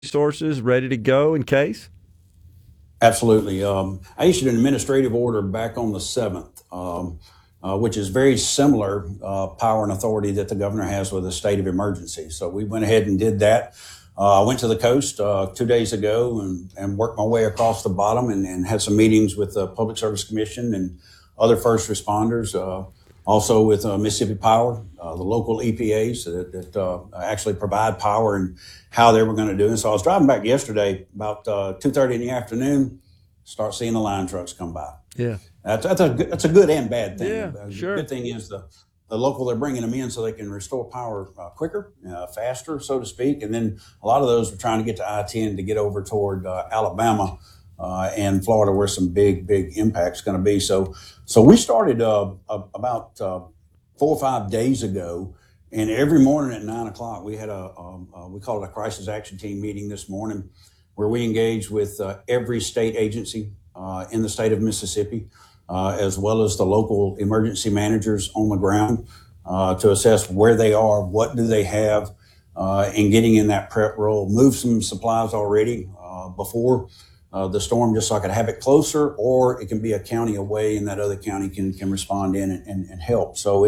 resources ready to go in case? Absolutely. I issued an administrative order back on the 7th, which is very similar power and authority that the governor has with a state of emergency. So we went ahead and did that. I went to the coast 2 days ago and worked my way across the bottom and had some meetings with the Public Service Commission and other first responders. Also with Mississippi Power, the local EPAs that actually provide power and how they were going to do it. So I was driving back yesterday about 2:30 in the afternoon, start seeing the line trucks come by. Yeah. That's a good and bad thing. Yeah, sure. The good thing is the local, they're bringing them in so they can restore power quicker, faster, so to speak. And then a lot of those are trying to get to I-10 to get over toward Alabama and Florida, where some big impact's going to be. So we started about 4 or 5 days ago, and every morning at 9 o'clock we had we call it a crisis action team meeting this morning, where we engage with every state agency in the state of Mississippi, as well as the local emergency managers on the ground to assess where they are, what do they have, and getting in that prep role. Move some supplies already before the storm, just so I could have it closer, or it can be a county away and that other county can respond in and help. So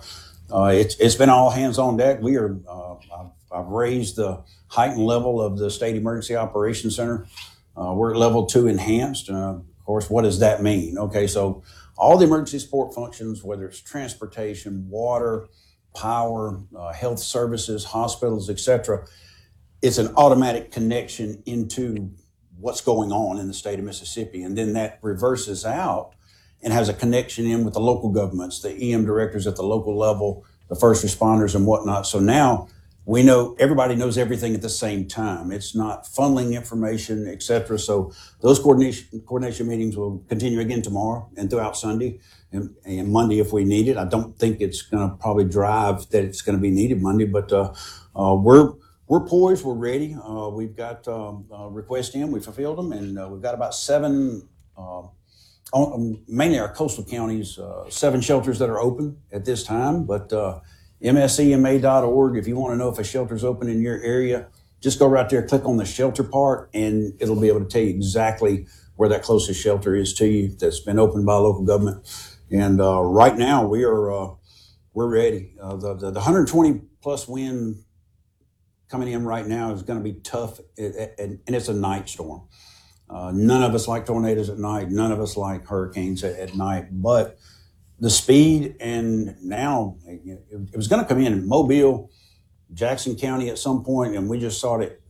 it's been all hands on deck. I've raised the heightened level of the State Emergency Operations Center. We're at level 2 enhanced. Of course, what does that mean? Okay, so all the emergency support functions, whether it's transportation, water, power, health services, hospitals, etc., it's an automatic connection into what's going on in the state of Mississippi. And then that reverses out and has a connection in with the local governments, the EM directors at the local level, the first responders and whatnot. So now we know everybody knows everything at the same time. It's not funneling information, et cetera. So those coordination meetings will continue again tomorrow and throughout Sunday and Monday if we need it. I don't think it's going to probably drive that it's going to be needed Monday, but we're poised, we're ready. We've got requests in, we fulfilled them, and we've got about 7, mainly our coastal counties, 7 shelters that are open at this time. But mscma.org, if you want to know if a shelter's open in your area, just go right there, click on the shelter part, and it'll be able to tell you exactly where that closest shelter is to you that's been opened by local government. And right now we're ready. The 120 plus wind coming in right now is going to be tough, and it's a night storm. None of us like tornadoes at night. None of us like hurricanes at night. But the speed, and now it was going to come in Mobile, Jackson County at some point, and we just saw it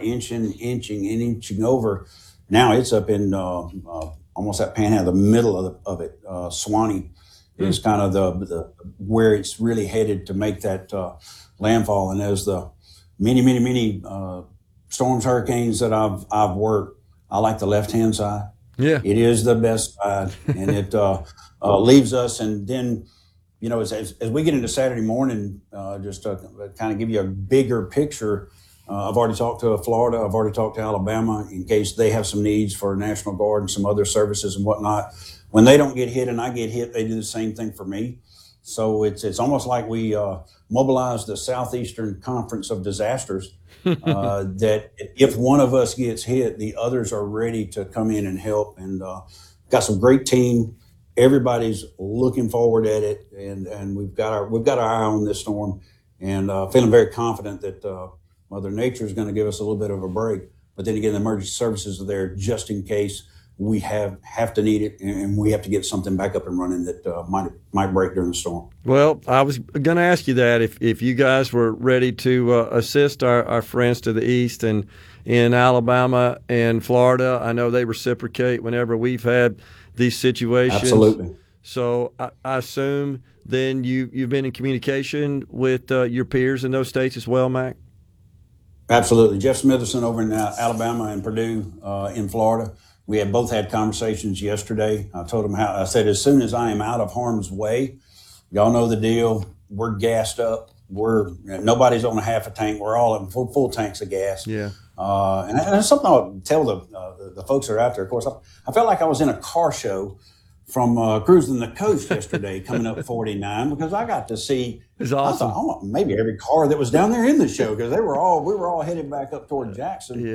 inching over. Now it's up in almost that panhandle, the middle of it. Suwannee is kind of the where it's really headed to make that landfall. And as the many storms, hurricanes that I've worked, I like the left-hand side. Yeah. It is the best side, and it leaves us. And then, as we get into Saturday morning, just to kind of give you a bigger picture, I've already talked to Florida. I've already talked to Alabama in case they have some needs for National Guard and some other services and whatnot. When they don't get hit and I get hit, they do the same thing for me. So it's almost like we mobilized the Southeastern Conference of Disasters, that if one of us gets hit, the others are ready to come in and help. And got some great team. Everybody's looking forward at it, and we've got our eye on this storm, and feeling very confident that Mother Nature is going to give us a little bit of a break. But then again, the emergency services are there just in case we have to need it, and we have to get something back up and running that might break during the storm. Well, I was going to ask you that if you guys were ready to assist our friends to the east and in Alabama and Florida. I know they reciprocate whenever we've had these situations. Absolutely. So I assume then you've been in communication with your peers in those states as well, Mac? Absolutely. Jeff Smitherson over in Alabama and Purdue in Florida. We had both had conversations yesterday. I told them I said, as soon as I am out of harm's way, y'all know the deal. We're gassed up. Nobody's on a half a tank. We're all in full tanks of gas. Yeah. And that's something I'll tell the folks that are out there. Of course, I felt like I was in a car show from cruising the coast yesterday, coming up 49, because I got to see. It's awesome. I thought, maybe every car that was down there in the show, because we were all headed back up toward Jackson.